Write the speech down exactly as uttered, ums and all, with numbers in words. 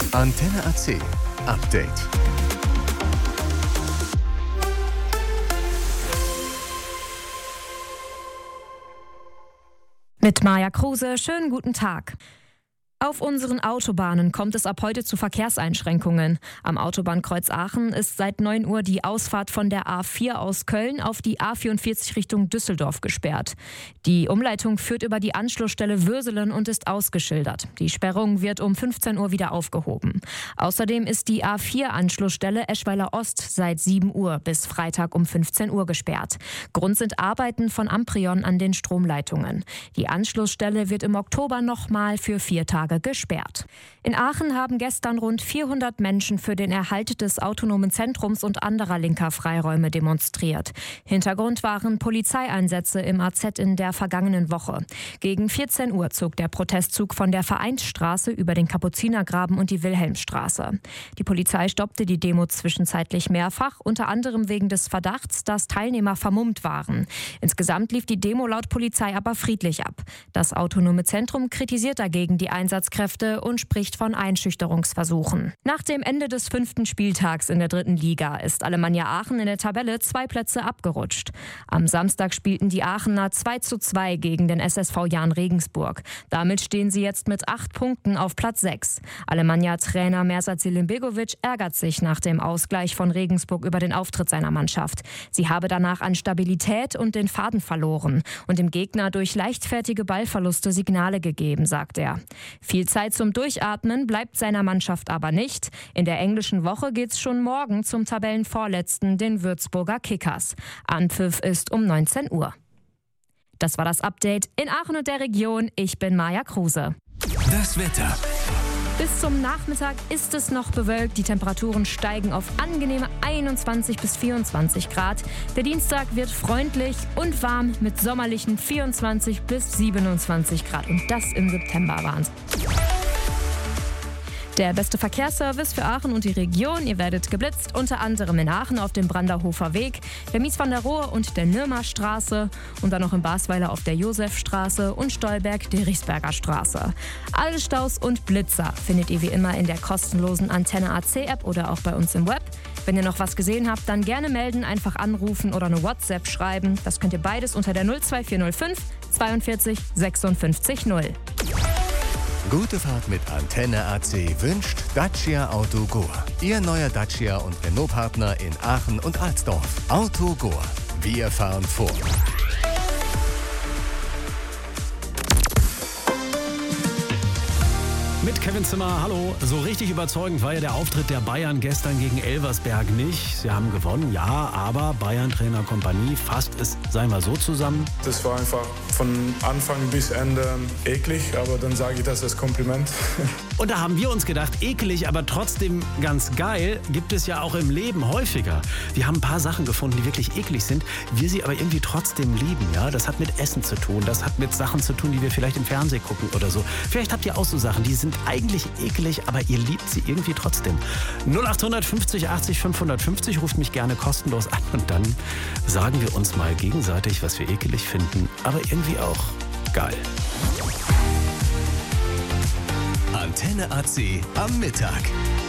Antenne A C Update. Mit Maja Kruse, schönen guten Tag. Auf unseren Autobahnen kommt es ab heute zu Verkehrseinschränkungen. Am Autobahnkreuz Aachen ist seit neun Uhr die Ausfahrt von der A vier aus Köln auf die A vierundvierzig Richtung Düsseldorf gesperrt. Die Umleitung führt über die Anschlussstelle Würselen und ist ausgeschildert. Die Sperrung wird um fünfzehn Uhr wieder aufgehoben. Außerdem ist die A vier Anschlussstelle Eschweiler Ost seit sieben Uhr bis Freitag um fünfzehn Uhr gesperrt. Grund sind Arbeiten von Amprion an den Stromleitungen. Die Anschlussstelle wird im Oktober nochmal für vier Tage gesperrt. In Aachen haben gestern rund vierhundert Menschen für den Erhalt des autonomen Zentrums und anderer linker Freiräume demonstriert. Hintergrund waren Polizeieinsätze im A Z in der vergangenen Woche. Gegen vierzehn Uhr zog der Protestzug von der Vereinsstraße über den Kapuzinergraben und die Wilhelmstraße. Die Polizei stoppte die Demo zwischenzeitlich mehrfach, unter anderem wegen des Verdachts, dass Teilnehmer vermummt waren. Insgesamt lief die Demo laut Polizei aber friedlich ab. Das autonome Zentrum kritisiert dagegen die Einsatzkräfte und spricht von Einschüchterungsversuchen. Nach dem Ende des fünften Spieltags in der dritten Liga ist Alemannia Aachen in der Tabelle zwei Plätze abgerutscht. Am Samstag spielten die Aachener zwei zu zwei gegen den S S V Jahn Regensburg. Damit stehen sie jetzt mit acht Punkten auf Platz sechs. Alemannia-Trainer Mersat Selimbegovic ärgert sich nach dem Ausgleich von Regensburg über den Auftritt seiner Mannschaft. Sie habe danach an Stabilität und den Faden verloren und dem Gegner durch leichtfertige Ballverluste Signale gegeben, sagt er. Viel Zeit zum Durchatmen bleibt seiner Mannschaft aber nicht. In der englischen Woche geht's schon morgen zum Tabellenvorletzten, den Würzburger Kickers. Anpfiff ist um neunzehn Uhr. Das war das Update in Aachen und der Region. Ich bin Maja Kruse. Das Wetter. Bis zum Nachmittag ist es noch bewölkt. Die Temperaturen steigen auf angenehme einundzwanzig bis vierundzwanzig Grad. Der Dienstag wird freundlich und warm mit sommerlichen vierundzwanzig bis siebenundzwanzig Grad. Und das im September Wahnsinn. Der beste Verkehrsservice für Aachen und die Region. Ihr werdet geblitzt, unter anderem in Aachen auf dem Branderhofer Weg, der Mies van der Rohe und der Nürmer Straße und dann noch in Basweiler auf der Josefstraße und Stolberg der Richsberger Straße. Alle Staus und Blitzer findet ihr wie immer in der kostenlosen Antenne A C App oder auch bei uns im Web. Wenn ihr noch was gesehen habt, dann gerne melden, einfach anrufen oder eine WhatsApp schreiben. Das könnt ihr beides unter der null zwei vier null fünf zweiundvierzig sechsundfünfzig null. Gute Fahrt mit Antenne A C wünscht Dacia Auto Goa. Ihr neuer Dacia und Renault-Partner in Aachen und Alsdorf. Auto Goa. Wir fahren vor. Mit Kevin Zimmer, hallo. So richtig überzeugend war ja der Auftritt der Bayern gestern gegen Elversberg nicht. Sie haben gewonnen, ja, aber Bayern-Trainer Kompanie fasst es, seien wir so zusammen. Das war einfach von Anfang bis Ende eklig, aber dann sage ich das als Kompliment. Und da haben wir uns gedacht, eklig, aber trotzdem ganz geil, gibt es ja auch im Leben häufiger. Wir haben ein paar Sachen gefunden, die wirklich eklig sind, wir sie aber irgendwie trotzdem lieben. Ja? Das hat mit Essen zu tun, das hat mit Sachen zu tun, die wir vielleicht im Fernsehen gucken oder so. Vielleicht habt ihr auch so Sachen, die sind eigentlich eklig, aber ihr liebt sie irgendwie trotzdem. null acht fünfzig achtzig fünfhundertfünfzig, ruft mich gerne kostenlos an und dann sagen wir uns mal gegenseitig, was wir ekelig finden, aber irgendwie auch geil. Antenne A C am Mittag.